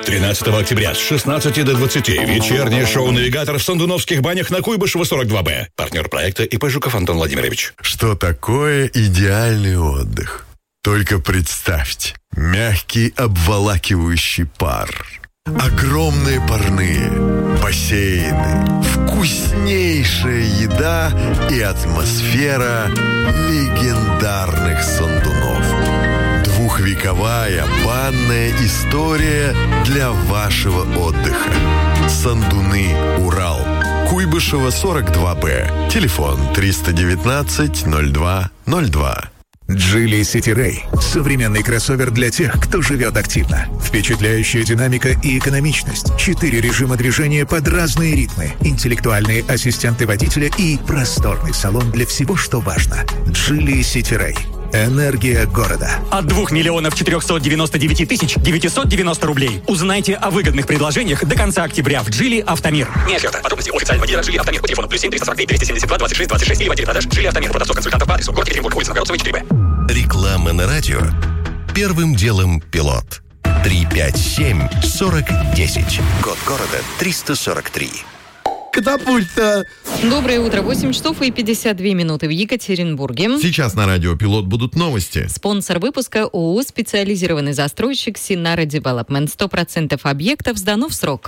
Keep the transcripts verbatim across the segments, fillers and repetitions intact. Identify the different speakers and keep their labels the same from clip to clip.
Speaker 1: тринадцатого октября с шестнадцати до двадцати вечернее шоу «Навигатор» в Сандуновских банях на Куйбышева сорок два Б. Партнер проекта ИП Жуков Антон Владимирович.
Speaker 2: Что такое идеальный отдых? Только представьте. Мягкий обволакивающий пар. Огромные парные, бассейны, вкуснейшая еда и атмосфера легендарных Сандунов. Двухвековая банная история для вашего отдыха. Сандуны, Урал. Куйбышева сорок два Б. Телефон триста девятнадцать ноль два ноль два.
Speaker 3: Geely City Ray – современный кроссовер для тех, кто живет активно. Впечатляющая динамика и экономичность. Четыре режима движения под разные ритмы. Интеллектуальные ассистенты водителя и просторный салон для всего, что важно. Geely City Ray. Энергия города.
Speaker 4: От двух миллионов четырехсот девяноста девяти тысяч девятьсот девяносто рублей. Узнайте о выгодных предложениях до конца октября в Geely Автомир. Не оферта. Подробности у официального дилера Geely Автомир по телефону плюс семь триста сорок три двести семьдесят два двадцать шесть двадцать шесть или в отделе продаж Geely Автомир. Продавцов консультантов по адресу город Екатеринбург, улица Новгородцева, четыре Б.
Speaker 5: Реклама на радио. Первым делом пилот. три пять семь сорок десять. Код города триста сорок три.
Speaker 6: Катапульта.
Speaker 7: Доброе утро. восемь часов и пятьдесят две минуты в Екатеринбурге.
Speaker 6: Сейчас на радио «Пилот» будут новости.
Speaker 7: Спонсор выпуска ООО «Специализированный застройщик Синара Девелопмент». сто процентов объектов сдано в срок.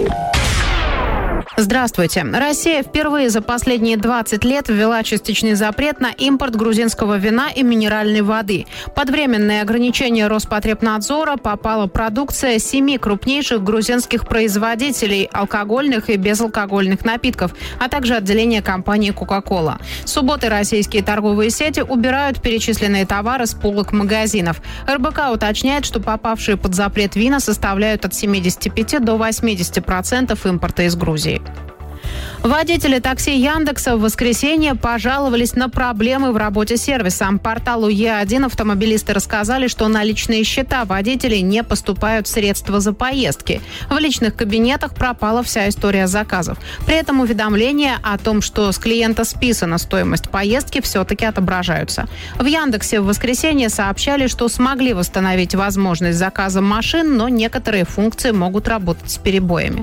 Speaker 8: Здравствуйте. Россия впервые за последние двадцать лет ввела частичный запрет на импорт грузинского вина и минеральной воды. Под временные ограничения Роспотребнадзора попала продукция семи крупнейших грузинских производителей алкогольных и безалкогольных напитков, а также отделения компании «Кока-кола». С субботы российские торговые сети убирают перечисленные товары с полок магазинов. эр бэ ка уточняет, что попавшие под запрет вина составляют от семидесяти пяти до восьмидесяти процентов импорта из Грузии. Водители такси Яндекса в воскресенье пожаловались на проблемы в работе сервиса. Порталу Е один автомобилисты рассказали, что на личные счета водителей не поступают средства за поездки. В личных кабинетах пропала вся история заказов. При этом уведомления о том, что с клиента списана стоимость поездки, все-таки отображаются. В Яндексе в воскресенье сообщали, что смогли восстановить возможность заказа машин, но некоторые функции могут работать с перебоями.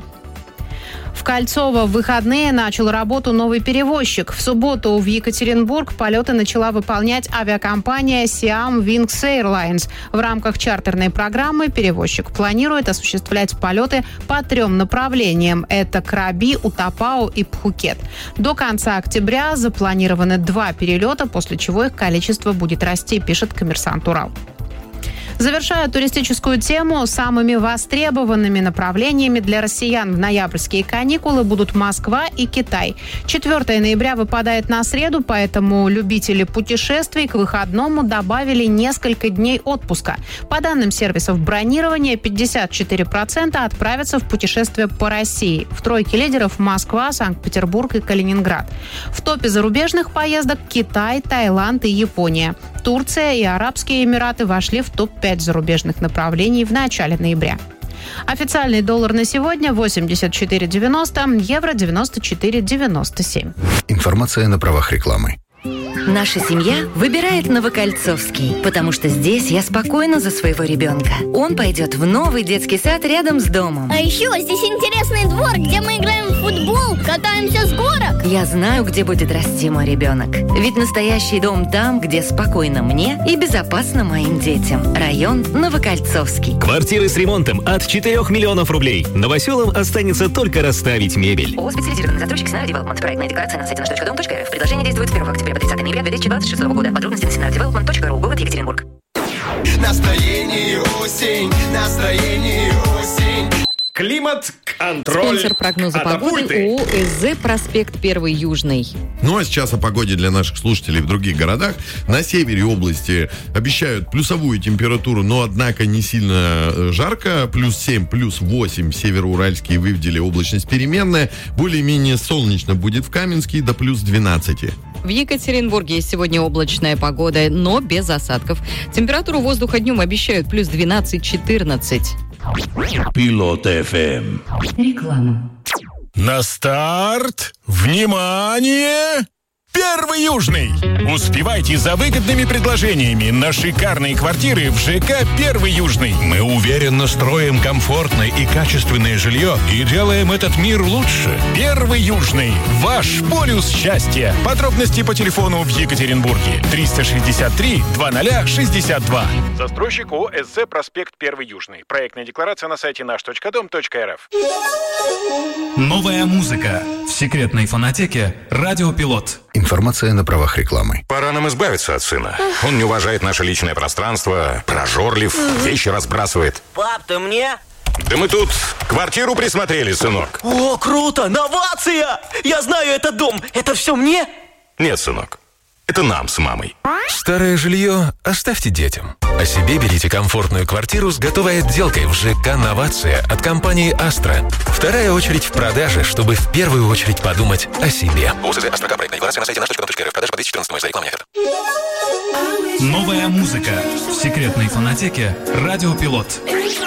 Speaker 8: В Кольцово в выходные начал работу новый перевозчик. В субботу в Екатеринбург полеты начала выполнять авиакомпания Siam Wings Airlines. В рамках чартерной программы перевозчик планирует осуществлять полеты по трем направлениям. Это Краби, Утапао и Пхукет. До конца октября запланированы два перелета, после чего их количество будет расти, пишет «Коммерсант Урал». Завершая туристическую тему, самыми востребованными направлениями для россиян в ноябрьские каникулы будут Москва и Китай. четвёртого ноября выпадает на среду, поэтому любители путешествий к выходному добавили несколько дней отпуска. По данным сервисов бронирования, пятьдесят четыре процента отправятся в путешествие по России. В тройке лидеров Москва, Санкт-Петербург и Калининград. В топе зарубежных поездок Китай, Таиланд и Япония. Турция и Арабские Эмираты вошли в топ пять зарубежных направлений в начале ноября. Официальный доллар на сегодня восемьдесят четыре девяносто, евро девяносто четыре девяносто семь.
Speaker 3: Информация на правах рекламы.
Speaker 9: Наша семья выбирает Новокольцовский, потому что здесь я спокойна за своего ребенка. Он пойдет в новый детский сад рядом с домом.
Speaker 10: А еще здесь интересный двор, где мы играем в футбол, катаемся с горок.
Speaker 9: Я знаю, где будет расти мой ребенок. Ведь настоящий дом там, где спокойно мне и безопасно моим детям. Район Новокольцовский.
Speaker 11: Квартиры с ремонтом от четырёх миллионов рублей. Новоселам останется только расставить мебель.
Speaker 9: ООО «Специализированный застройщик Синара Девелопмент». Проектная декларация на сайте наш точка дом точка эр эф. Предложение действует с первого октября по тридцатого ноября две тысячи двадцать шестого года. Подробности на синара девелопмент точка ру. Город Екатеринбург.
Speaker 12: Настроение осень, настроение осень. Климат-контроль.
Speaker 7: Спонсор прогноза погоды ООО «СЗ Проспект Первый Южный».
Speaker 6: Ну а сейчас о погоде для наших слушателей в других городах. На севере области обещают плюсовую температуру, но однако не сильно жарко. Плюс семь, плюс восемь североуральские выведели, облачность переменная. Более-менее солнечно будет в Каменске, до плюс двенадцати.
Speaker 7: В Екатеринбурге сегодня облачная погода, но без осадков. Температуру воздуха днем обещают плюс двенадцать-четырнадцать.
Speaker 1: Пилот эф эм.
Speaker 9: Реклама.
Speaker 12: На старт! Внимание!
Speaker 13: Первый Южный. Успевайте за выгодными предложениями на шикарные квартиры в ЖК Первый Южный.
Speaker 1: Мы уверенно строим комфортное и качественное жилье и делаем этот мир лучше.
Speaker 13: Первый Южный. Ваш полюс счастья. Подробности по телефону в Екатеринбурге. триста шестьдесят три двадцать шестьдесят два. Застройщик ООО СЗ «Проспект Первый Южный». Проектная декларация на сайте наш точка дом точка эр эф.
Speaker 14: Новая музыка в секретной фонотеке «Радиопилот».
Speaker 15: Информация на правах рекламы.
Speaker 16: Пора нам избавиться от сына. Он не уважает наше личное пространство, прожорлив, вещи разбрасывает.
Speaker 17: Пап, ты мне?
Speaker 16: Да мы тут квартиру присмотрели, сынок.
Speaker 17: О, круто! Новация! Я знаю этот дом. Это все мне?
Speaker 16: Нет, сынок. Это нам с мамой.
Speaker 18: Старое жилье оставьте детям. А себе берите комфортную квартиру с готовой отделкой в ЖК «Новация» от компании «Астра». Вторая очередь в продаже, чтобы в первую очередь подумать о себе.
Speaker 19: ОСЗ «Астра». Проектная декларация на сайте наш точка дом точка эр эф. Продажа по двести четырнадцать. За рекламу не
Speaker 14: Новая музыка в секретной фонотеке «Радиопилот».